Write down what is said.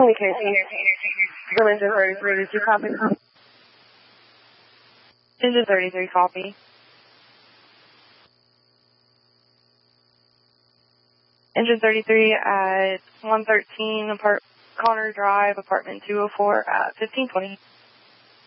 Communication. Go engine 33, did you copy? Engine 33, copy. Engine 33 at 113 Connor Drive, apartment 204 at 1520.